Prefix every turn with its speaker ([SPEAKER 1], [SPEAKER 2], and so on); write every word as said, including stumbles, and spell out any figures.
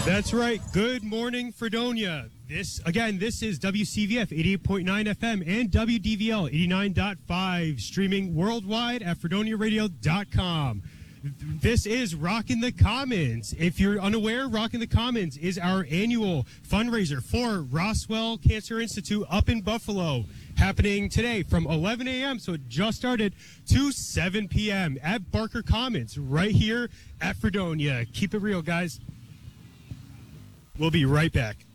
[SPEAKER 1] That's right. Good morning, Fredonia. This again, this is W C V F eighty-eight point nine F M and W D V L eighty-nine point five, streaming worldwide at fredonia radio dot com. This is Rockin' the Commons. If you're unaware, Rockin' the Commons is our annual fundraiser for Roswell Cancer Institute up in Buffalo, happening today from eleven a.m., so it just started, to seven p.m. at Barker Commons, right here at Fredonia. Keep it real, guys. We'll be right back.